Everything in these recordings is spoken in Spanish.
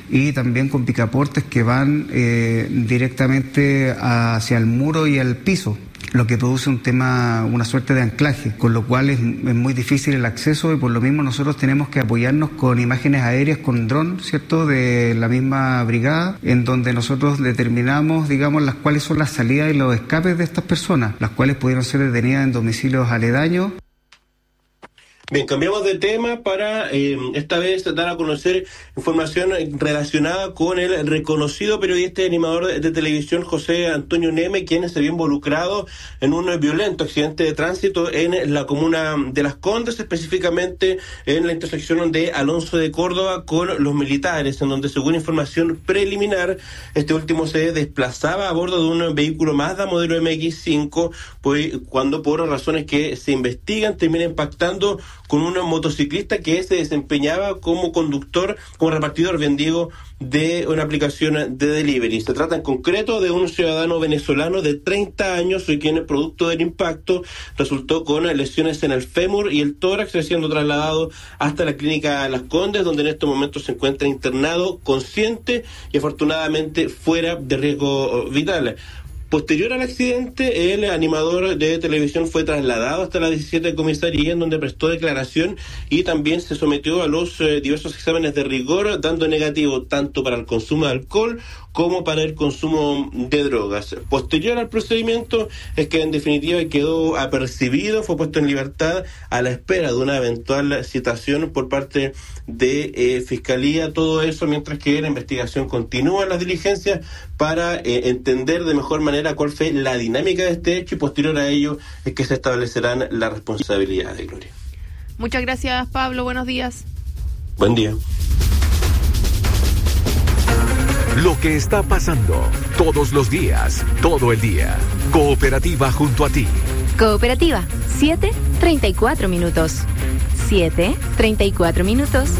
y también con picaportes que van directamente hacia el muro y al piso, lo que produce una suerte de anclaje, con lo cual es muy difícil el acceso, y por lo mismo nosotros tenemos que apoyarnos con imágenes aéreas, con dron, ¿cierto?, de la misma brigada, en donde nosotros determinamos, digamos, cuáles son las salidas y los escapes de estas personas, las cuales pudieron ser detenidas en domicilios aledaños. Bien, cambiamos de tema para esta vez dar a conocer información relacionada con el reconocido periodista y animador de televisión José Antonio Neme, quien se vio involucrado en un violento accidente de tránsito en la comuna de Las Condes, específicamente en la intersección de Alonso de Córdoba con Los Militares, en donde, según información preliminar, este último se desplazaba a bordo de un vehículo Mazda modelo MX-5, pues cuando por razones que se investigan termina impactando con un motociclista que se desempeñaba como conductor, como repartidor, bien digo, de una aplicación de delivery. Se trata en concreto de un ciudadano venezolano de 30 años, quien, producto del impacto, resultó con lesiones en el fémur y el tórax, siendo trasladado hasta la clínica Las Condes, donde en estos momentos se encuentra internado, consciente y afortunadamente fuera de riesgo vital. Posterior al accidente, el animador de televisión fue trasladado hasta la 17 comisaría, en donde prestó declaración y también se sometió a los diversos exámenes de rigor, dando negativo tanto para el consumo de alcohol como para el consumo de drogas. Posterior al procedimiento es que en definitiva quedó apercibido, fue puesto en libertad a la espera de una eventual citación por parte de Fiscalía. Todo eso mientras que la investigación continúa, las diligencias para entender de mejor manera cuál fue la dinámica de este hecho, y posterior a ello es que se establecerán las responsabilidades. Gloria. Muchas gracias, Pablo. Buenos días. Buen día. Lo que está pasando todos los días, todo el día. Cooperativa junto a ti. Cooperativa, 7:34 minutos. 7:34 minutos.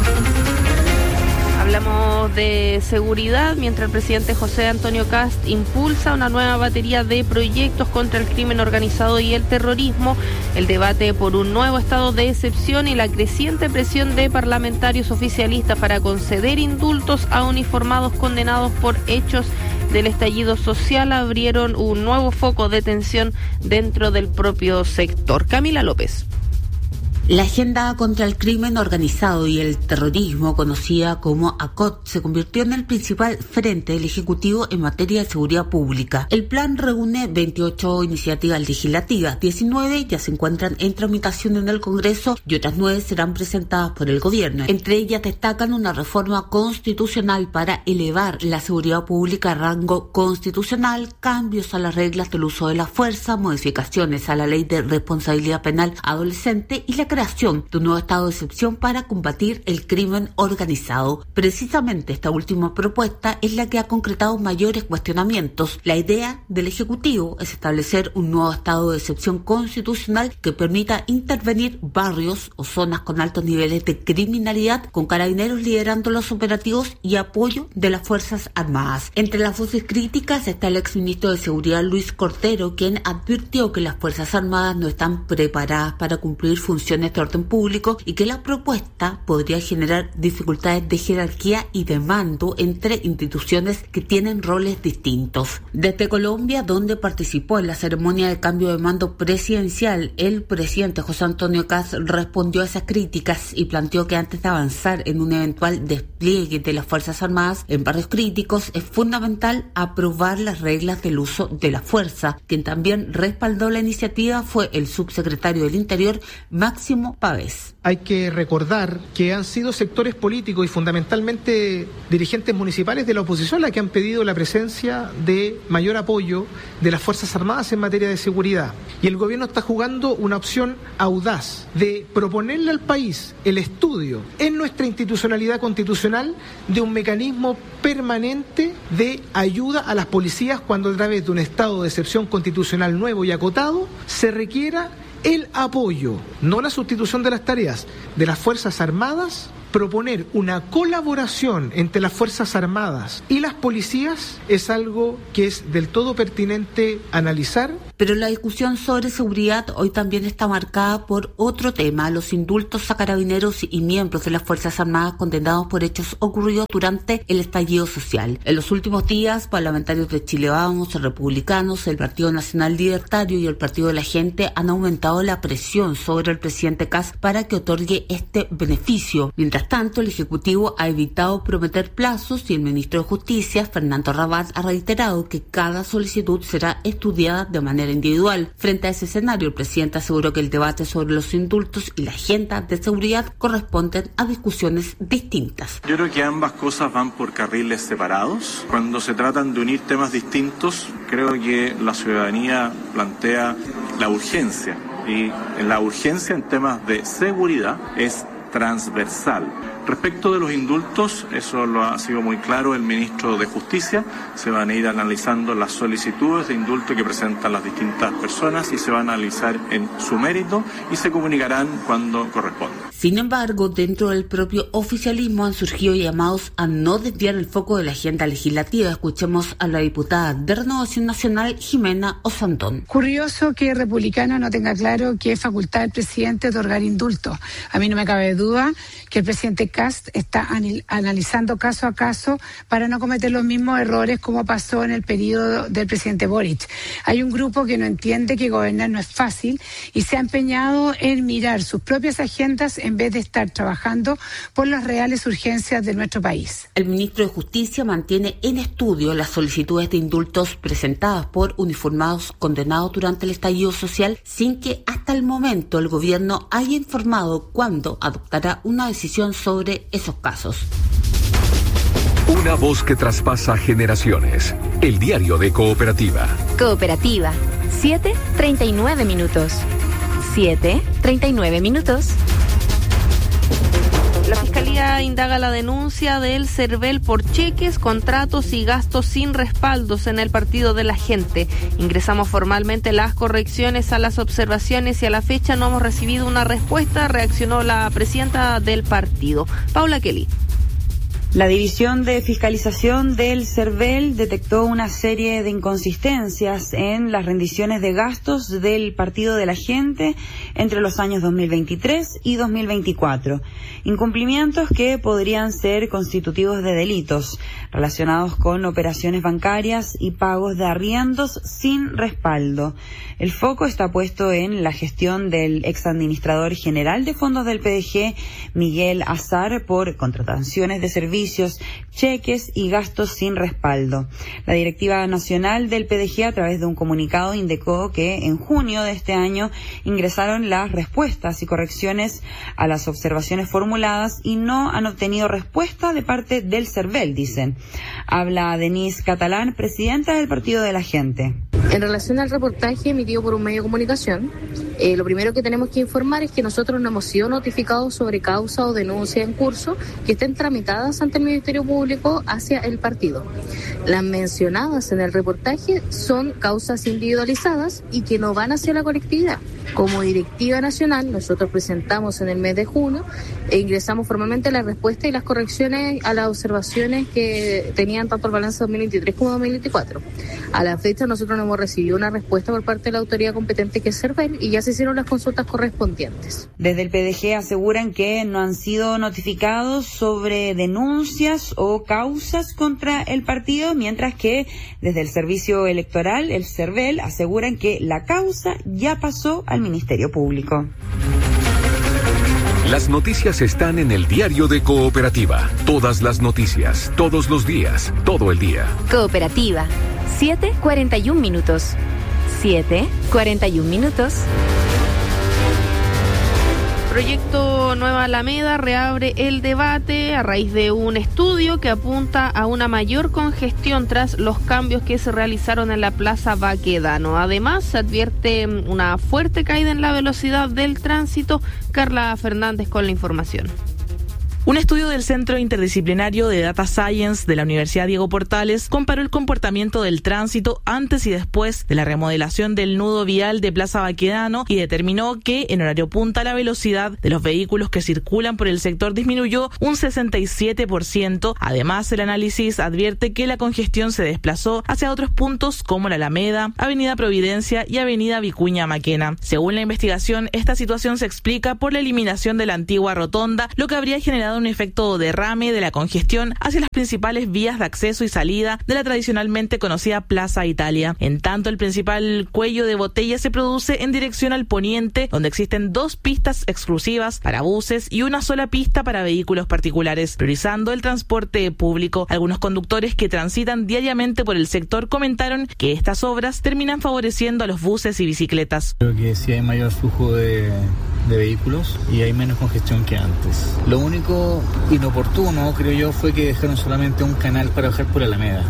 Hablamos de seguridad mientras el presidente José Antonio Kast impulsa una nueva batería de proyectos contra el crimen organizado y el terrorismo, el debate por un nuevo estado de excepción y la creciente presión de parlamentarios oficialistas para conceder indultos a uniformados condenados por hechos del estallido social abrieron un nuevo foco de tensión dentro del propio sector. Camila López. La agenda contra el crimen organizado y el terrorismo, conocida como ACOT, se convirtió en el principal frente del Ejecutivo en materia de seguridad pública. El plan reúne 28 iniciativas legislativas, 19 ya se encuentran en tramitación en el Congreso y otras 9 serán presentadas por el Gobierno. Entre ellas destacan una reforma constitucional para elevar la seguridad pública a rango constitucional, cambios a las reglas del uso de la fuerza, modificaciones a la ley de responsabilidad penal adolescente y la creación de un nuevo estado de excepción para combatir el crimen organizado. Precisamente esta última propuesta es la que ha concretado mayores cuestionamientos. La idea del Ejecutivo es establecer un nuevo estado de excepción constitucional que permita intervenir barrios o zonas con altos niveles de criminalidad, con carabineros liderando los operativos y apoyo de las Fuerzas Armadas. Entre las voces críticas está el exministro de Seguridad Luis Cortero, quien advirtió que las Fuerzas Armadas no están preparadas para cumplir funciones de orden público y que la propuesta podría generar dificultades de jerarquía y de mando entre instituciones que tienen roles distintos. Desde Colombia, donde participó en la ceremonia de cambio de mando presidencial, el presidente José Antonio Kast respondió a esas críticas y planteó que antes de avanzar en un eventual despliegue de las Fuerzas Armadas en barrios críticos es fundamental aprobar las reglas del uso de la fuerza. Quien también respaldó la iniciativa fue el subsecretario del Interior, Máximo Pavés. Hay que recordar que han sido sectores políticos y fundamentalmente dirigentes municipales de la oposición las que han pedido la presencia de mayor apoyo de las Fuerzas Armadas en materia de seguridad. Y el gobierno está jugando una opción audaz de proponerle al país el estudio en nuestra institucionalidad constitucional de un mecanismo permanente de ayuda a las policías cuando a través de un estado de excepción constitucional nuevo y acotado se requiera el apoyo, no la sustitución de las tareas de las Fuerzas Armadas. Proponer una colaboración entre las Fuerzas Armadas y las policías es algo que es del todo pertinente analizar Pero la discusión sobre seguridad hoy también está marcada por otro tema, los indultos a carabineros y miembros de las Fuerzas Armadas condenados por hechos ocurridos durante el estallido social. En los últimos días, parlamentarios de Chile Vamos, republicanos, el Partido Nacional Libertario y el Partido de la Gente han aumentado la presión sobre el presidente Kast para que otorgue este beneficio. Mientras tanto, el Ejecutivo ha evitado prometer plazos y el ministro de Justicia, Fernando Rabat, ha reiterado que cada solicitud será estudiada de manera individual. Frente a ese escenario, el presidente aseguró que el debate sobre los indultos y la agenda de seguridad corresponden a discusiones distintas. Yo creo que ambas cosas van por carriles separados. Cuando se tratan de unir temas distintos, creo que la ciudadanía plantea la urgencia. Y la urgencia en temas de seguridad es transversal. Respecto de los indultos, eso lo ha sido muy claro el ministro de Justicia. Se van a ir analizando las solicitudes de indulto que presentan las distintas personas y se van a analizar en su mérito y se comunicarán cuando corresponda. Sin embargo, dentro del propio oficialismo han surgido llamados a no desviar el foco de la agenda legislativa. Escuchemos a la diputada de Renovación Nacional, Jimena Osandón. Curioso que Republicano no tenga claro que es facultad del presidente otorgar indultos. A mí no me cabe duda que el presidente Kast está analizando caso a caso para no cometer los mismos errores como pasó en el periodo del presidente Boric. Hay un grupo que no entiende que gobernar no es fácil y se ha empeñado en mirar sus propias agendas en vez de estar trabajando por las reales urgencias de nuestro país. El ministro de Justicia mantiene en estudio las solicitudes de indultos presentadas por uniformados condenados durante el estallido social sin que hasta el momento el gobierno haya informado cuándo adoptará una decisión sobre esos casos. Una voz que traspasa generaciones. El diario de Cooperativa. Cooperativa, 7:39 minutos. 7:39 minutos. La Fiscalía indaga la denuncia del CERVEL por cheques, contratos y gastos sin respaldos en el Partido de la Gente. Ingresamos formalmente las correcciones a las observaciones y a la fecha no hemos recibido una respuesta, reaccionó la presidenta del partido, Paula Kelly. La División de Fiscalización del CERVEL detectó una serie de inconsistencias en las rendiciones de gastos del Partido de la Gente entre los años 2023 y 2024. Incumplimientos que podrían ser constitutivos de delitos relacionados con operaciones bancarias y pagos de arriendos sin respaldo. El foco está puesto en la gestión del exadministrador general de fondos del PDG, Miguel Azar, por contrataciones de servicios, cheques y gastos sin respaldo. La directiva nacional del PDG, a través de un comunicado, indicó que en junio de este año ingresaron las respuestas y correcciones a las observaciones formuladas y no han obtenido respuesta de parte del CERVEL, dicen. Habla Denise Catalán, presidenta del Partido de la Gente. En relación al reportaje emitido por un medio de comunicación, lo primero que tenemos que informar es que nosotros no hemos sido notificados sobre causa o denuncia en curso que estén tramitadas ante el Ministerio Público hacia el partido. Las mencionadas en el reportaje son causas individualizadas y que no van hacia la colectividad. Como directiva nacional, nosotros presentamos en el mes de junio e ingresamos formalmente la respuesta y las correcciones a las observaciones que tenían tanto el balance 2023 como 2024. A la fecha nosotros no hemos recibido una respuesta por parte de la autoridad competente que es CERVEL y ya se hicieron las consultas correspondientes. Desde el PDG aseguran que no han sido notificados sobre denuncias o causas contra el partido, mientras que desde el Servicio Electoral, el CERVEL, aseguran que la causa ya pasó al Ministerio Público. Las noticias están en el diario de Cooperativa. Todas las noticias, todos los días, todo el día. Cooperativa, 7:41 minutos. 7:41 minutos. Proyecto Nueva Alameda reabre el debate a raíz de un estudio que apunta a una mayor congestión tras los cambios que se realizaron en la Plaza Baquedano. Además, se advierte una fuerte caída en la velocidad del tránsito. Carla Fernández con la información. Un estudio del Centro Interdisciplinario de Data Science de la Universidad Diego Portales comparó el comportamiento del tránsito antes y después de la remodelación del nudo vial de Plaza Baquedano y determinó que en horario punta la velocidad de los vehículos que circulan por el sector disminuyó un 67%. Además, el análisis advierte que la congestión se desplazó hacia otros puntos como la Alameda, Avenida Providencia y Avenida Vicuña Maquena. Según la investigación, esta situación se explica por la eliminación de la antigua rotonda, lo que habría generado un efecto derrame de la congestión hacia las principales vías de acceso y salida de la tradicionalmente conocida Plaza Italia. En tanto, el principal cuello de botella se produce en dirección al poniente, donde existen 2 pistas exclusivas para buses y una sola pista para vehículos particulares, priorizando el transporte público. Algunos conductores que transitan diariamente por el sector comentaron que estas obras terminan favoreciendo a los buses y bicicletas. Creo que sí hay mayor flujo de vehículos y hay menos congestión que antes. Lo único inoportuno, creo yo, fue que dejaron solamente un canal para bajar por Alameda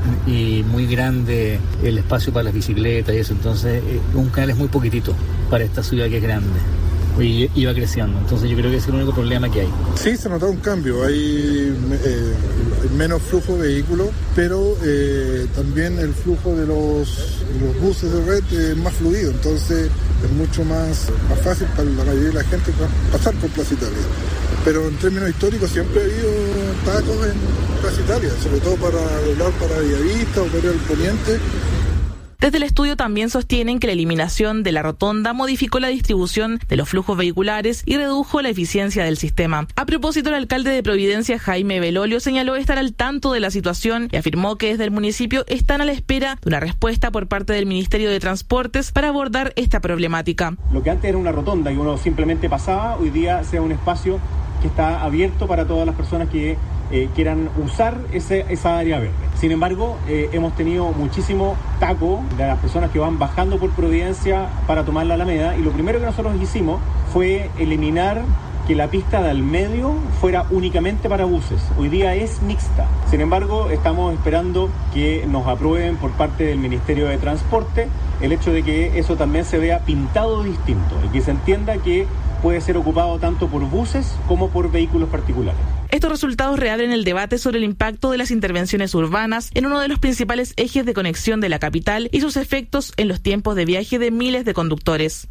y muy grande el espacio para las bicicletas y eso, entonces un canal es muy poquitito para esta ciudad que es grande. Y iba creciendo, entonces yo creo que ese es el único problema que hay. Sí, se ha notado un cambio, hay menos flujo de vehículos, pero también el flujo de los buses de red es más fluido, entonces es mucho más fácil para la mayoría de la gente pasar por Plaza Italia. Pero en términos históricos siempre ha habido tacos en Plaza Italia, sobre todo para doblar para Villavista o para el Poniente. Desde el estudio también sostienen que la eliminación de la rotonda modificó la distribución de los flujos vehiculares y redujo la eficiencia del sistema. A propósito, el alcalde de Providencia, Jaime Belolio, señaló estar al tanto de la situación y afirmó que desde el municipio están a la espera de una respuesta por parte del Ministerio de Transportes para abordar esta problemática. Lo que antes era una rotonda y uno simplemente pasaba, hoy día sea un espacio que está abierto para todas las personas que quieran usar esa área verde. Sin embargo, hemos tenido muchísimo taco de las personas que van bajando por Providencia para tomar la Alameda, y lo primero que nosotros hicimos fue eliminar que la pista del medio fuera únicamente para buses. Hoy día es mixta. Sin embargo, estamos esperando que nos aprueben por parte del Ministerio de Transporte el hecho de que eso también se vea pintado distinto y que se entienda que puede ser ocupado tanto por buses como por vehículos particulares. Estos resultados reabren el debate sobre el impacto de las intervenciones urbanas en uno de los principales ejes de conexión de la capital y sus efectos en los tiempos de viaje de miles de conductores.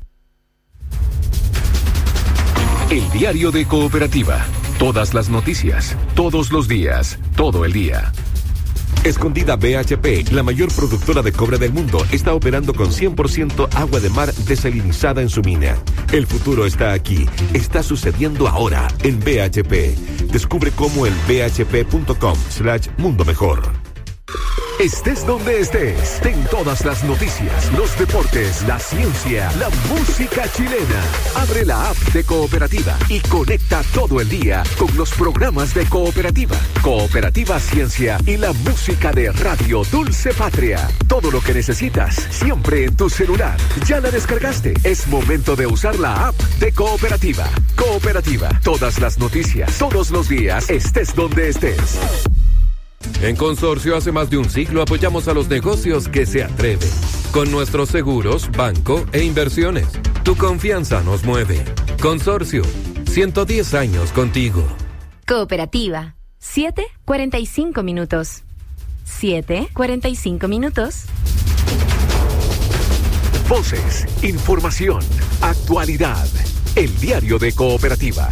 El diario de Cooperativa. Todas las noticias, todos los días, todo el día. Escondida BHP, la mayor productora de cobre del mundo, está operando con 100% agua de mar desalinizada en su mina. El futuro está aquí, está sucediendo ahora en BHP. Descubre cómo en bhp.com/mundo mejor. Estés donde estés, ten todas las noticias, los deportes, la ciencia, la música chilena. Abre la app de Cooperativa y conecta todo el día con los programas de Cooperativa, Cooperativa Ciencia y la música de Radio Dulce Patria. Todo lo que necesitas, siempre en tu celular. ¿Ya la descargaste? Es momento de usar la app de Cooperativa. Cooperativa, todas las noticias, todos los días, estés donde estés. En Consorcio, hace más de un siglo apoyamos a los negocios que se atreven. Con nuestros seguros, banco e inversiones. Tu confianza nos mueve. Consorcio, 110 años contigo. Cooperativa, 7:45 minutos. 7:45 minutos. Voces, información, actualidad. El diario de Cooperativa.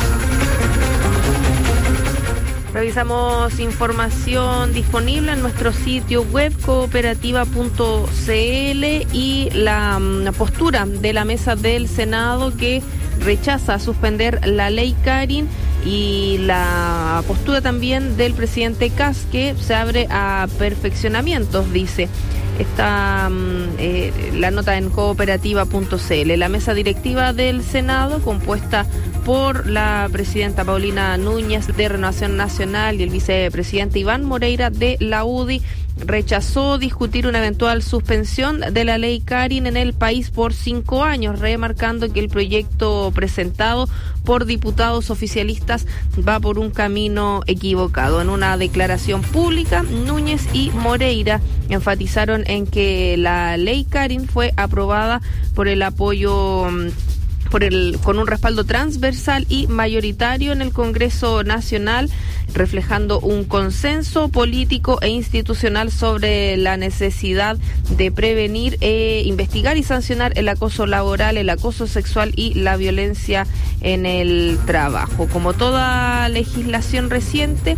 Revisamos información disponible en nuestro sitio web cooperativa.cl y la postura de la mesa del Senado que rechaza suspender la ley Karin y la postura también del presidente Kast que se abre a perfeccionamientos, dice. Está la nota en cooperativa.cl. La mesa directiva del Senado, compuesta por la presidenta Paulina Núñez de Renovación Nacional y el vicepresidente Iván Moreira de la UDI, rechazó discutir una eventual suspensión de la ley Karin en el país por 5 años, remarcando que el proyecto presentado por diputados oficialistas va por un camino equivocado. En una declaración pública, Núñez y Moreira enfatizaron en que la ley Karin fue aprobada por el apoyo con un respaldo transversal y mayoritario en el Congreso Nacional, reflejando un consenso político e institucional sobre la necesidad de prevenir, investigar y sancionar el acoso laboral, el acoso sexual y la violencia en el trabajo. Como toda legislación reciente,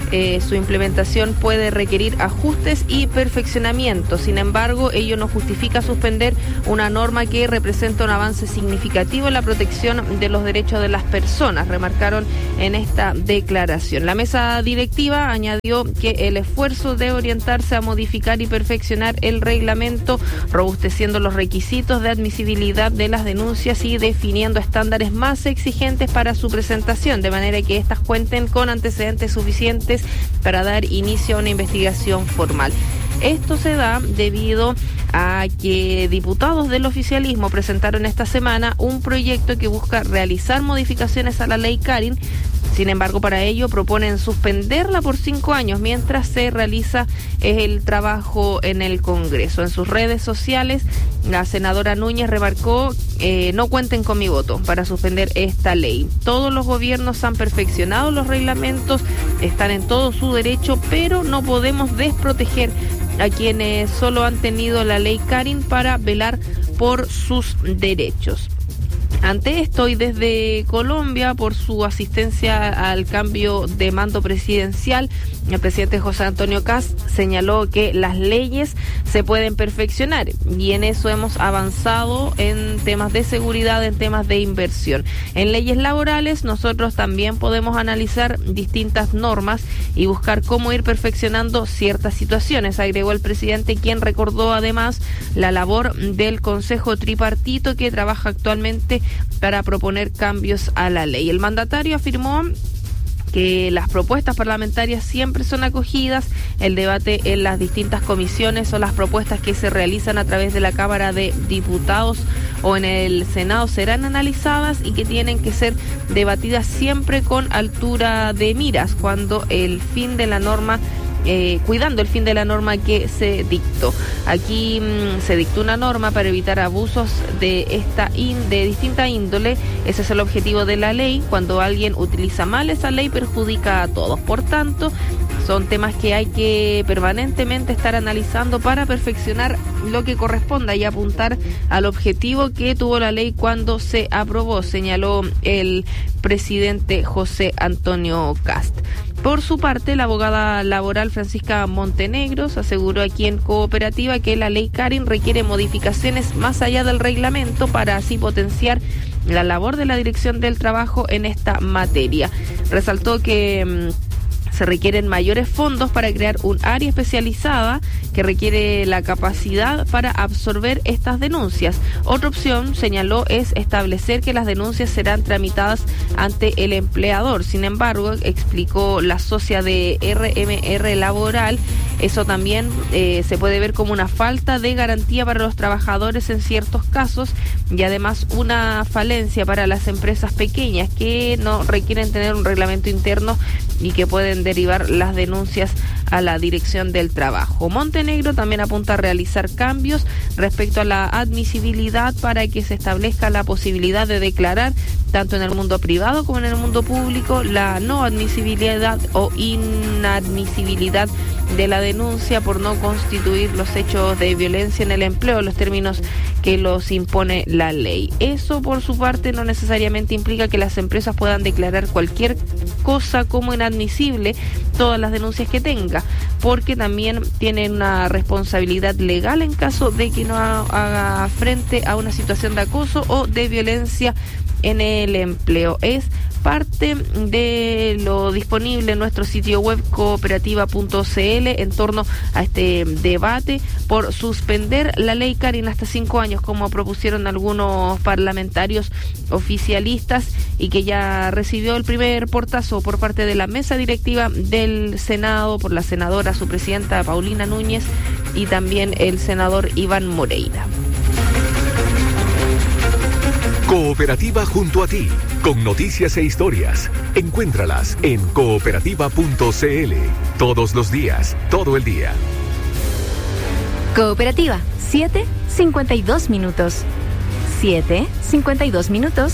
su implementación puede requerir ajustes y perfeccionamiento. Sin embargo, ello no justifica suspender una norma que representa un avance significativo en la protección de los derechos de las personas, remarcaron en esta declaración. La mesa directiva añadió que el esfuerzo debe orientarse a modificar y perfeccionar el reglamento, robusteciendo los requisitos de admisibilidad de las denuncias y definiendo estándares más exigentes para su presentación, de manera que éstas cuenten con antecedentes suficientes para dar inicio a una investigación formal. Esto se da debido a que diputados del oficialismo presentaron esta semana un proyecto que busca realizar modificaciones a la ley Karin. Sin embargo, para ello proponen suspenderla por 5 años mientras se realiza el trabajo en el Congreso. En sus redes sociales, la senadora Núñez remarcó: no cuenten con mi voto para suspender esta ley. Todos los gobiernos han perfeccionado los reglamentos, están en todo su derecho, pero no podemos desproteger a quienes solo han tenido la ley Karin para velar por sus derechos. Ante esto, y desde Colombia, por su asistencia al cambio de mando presidencial, el presidente José Antonio Kast señaló que las leyes se pueden perfeccionar, y en eso hemos avanzado en temas de seguridad, en temas de inversión. En leyes laborales, nosotros también podemos analizar distintas normas y buscar cómo ir perfeccionando ciertas situaciones, agregó el presidente, quien recordó además la labor del Consejo Tripartito que trabaja actualmente para proponer cambios a la ley. El mandatario afirmó que las propuestas parlamentarias siempre son acogidas, el debate en las distintas comisiones o las propuestas que se realizan a través de la Cámara de Diputados o en el Senado serán analizadas y que tienen que ser debatidas siempre con altura de miras, cuando el fin de la norma cuidando el fin de la norma que se dictó. Aquí se dictó una norma para evitar abusos de distinta índole. Ese es el objetivo de la ley. Cuando alguien utiliza mal esa ley, perjudica a todos. Por tanto, son temas que hay que permanentemente estar analizando para perfeccionar lo que corresponda y apuntar al objetivo que tuvo la ley cuando se aprobó, señaló el presidente José Antonio Kast. Por su parte, la abogada laboral Francisca Montenegros aseguró aquí en Cooperativa que la ley Karin requiere modificaciones más allá del reglamento para así potenciar la labor de la Dirección del Trabajo en esta materia. Resaltó que se requieren mayores fondos para crear un área especializada que requiere la capacidad para absorber estas denuncias. Otra opción, señaló, es establecer que las denuncias serán tramitadas ante el empleador. Sin embargo, explicó la socia de RMR Laboral, eso también se puede ver como una falta de garantía para los trabajadores en ciertos casos y además una falencia para las empresas pequeñas que no requieren tener un reglamento interno y que pueden derivar las denuncias a la Dirección del Trabajo. Montenegro también apunta a realizar cambios respecto a la admisibilidad para que se establezca la posibilidad de declarar, tanto en el mundo privado como en el mundo público, la no admisibilidad o inadmisibilidad de la denuncia por no constituir los hechos de violencia en el empleo, los términos que los impone la ley. Eso, por su parte, no necesariamente implica que las empresas puedan declarar cualquier cosa como inadmisible, todas las denuncias que tenga, porque también tienen una responsabilidad legal en caso de que no haga frente a una situación de acoso o de violencia en el empleo. Es parte de lo disponible en nuestro sitio web cooperativa.cl en torno a este debate por suspender la ley Karin hasta 5 años, como propusieron algunos parlamentarios oficialistas, y que ya recibió el primer portazo por parte de la mesa directiva del Senado, por la senadora, su presidenta Paulina Núñez, y también el senador Iván Moreira. Cooperativa junto a ti, con noticias e historias. Encuéntralas en cooperativa.cl. Todos los días, todo el día. Cooperativa, 7:52. 7:52 minutos.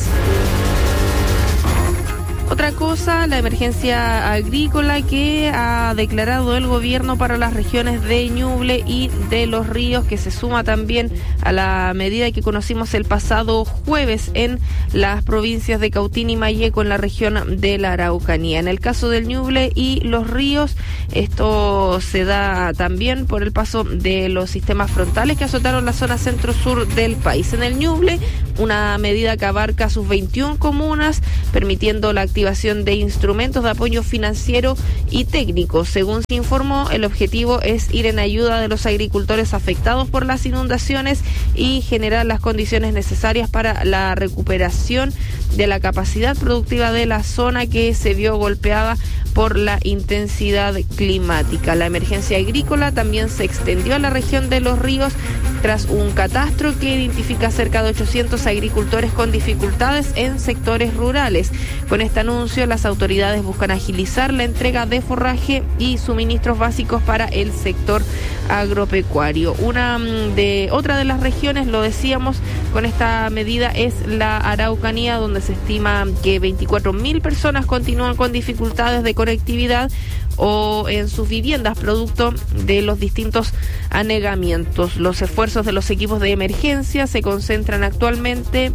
Otra cosa, la emergencia agrícola que ha declarado el gobierno para las regiones de Ñuble y de Los Ríos, que se suma también a la medida que conocimos el pasado jueves en las provincias de Cautín y Malleco en la región de la Araucanía. En el caso del Ñuble y Los Ríos, esto se da también por el paso de los sistemas frontales que azotaron la zona centro-sur del país. En el Ñuble, una medida que abarca sus 21 comunas, permitiendo la activación de instrumentos de apoyo financiero y técnico. Según se informó, el objetivo es ir en ayuda de los agricultores afectados por las inundaciones y generar las condiciones necesarias para la recuperación de la capacidad productiva de la zona que se vio golpeada por la intensidad climática. La emergencia agrícola también se extendió a la región de Los Ríos tras un catastro que identifica cerca de 800 agricultores con dificultades en sectores rurales. Con este anuncio, las autoridades buscan agilizar la entrega de forraje y suministros básicos para el sector agropecuario. Otra de las regiones, lo decíamos, con esta medida es la Araucanía, donde se estima que 24.000 personas continúan con dificultades de conectividad o en sus viviendas producto de los distintos anegamientos. Los esfuerzos de los equipos de emergencia se concentran actualmente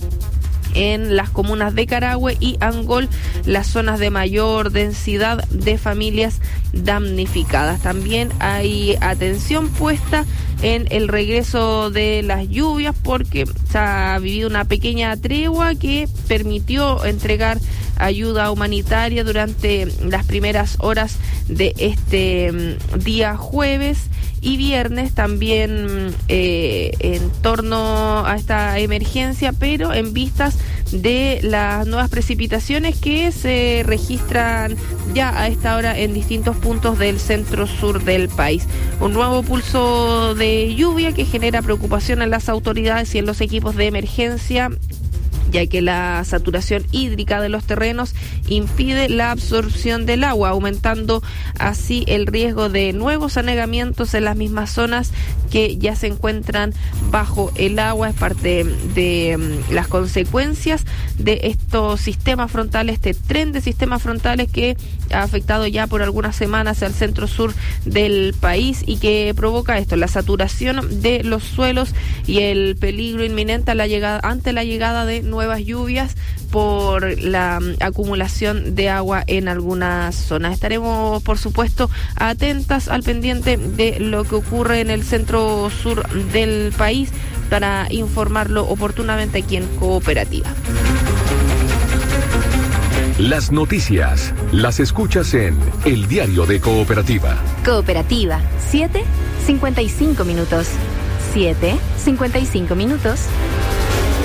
en las comunas de Carahue y Angol, las zonas de mayor densidad de familias damnificadas. También hay atención puesta en el regreso de las lluvias porque se ha vivido una pequeña tregua que permitió entregar ayuda humanitaria durante las primeras horas de este día jueves y viernes también en torno a esta emergencia, pero en vistas de las nuevas precipitaciones que se registran ya a esta hora en distintos puntos del centro-sur del país. Un nuevo pulso de lluvia que genera preocupación en las autoridades y en los equipos de emergencia, ya que la saturación hídrica de los terrenos impide la absorción del agua, aumentando así el riesgo de nuevos anegamientos en las mismas zonas que ya se encuentran bajo el agua. Es parte de las consecuencias de estos sistemas frontales, este tren de sistemas frontales que ha afectado ya por algunas semanas al centro-sur del país y que provoca esto, la saturación de los suelos y el peligro inminente ante la llegada de nuevas lluvias por la acumulación de agua en algunas zonas. Estaremos, por supuesto, atentas al pendiente de lo que ocurre en el centro-sur del país para informarlo oportunamente aquí en Cooperativa. Las noticias las escuchas en El Diario de Cooperativa. Cooperativa, 7:55 minutos. 7:55 minutos.